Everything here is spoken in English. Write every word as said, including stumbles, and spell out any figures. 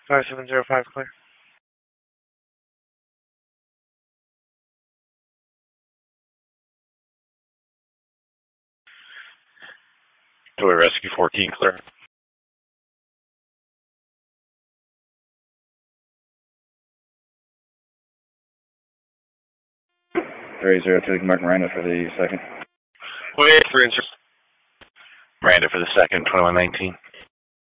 five seven zero five, clear. Toy Rescue fourteen, clear. three zero two, Mark Miranda for the second. Wait for answer. Miranda for the second, twenty-one nineteen.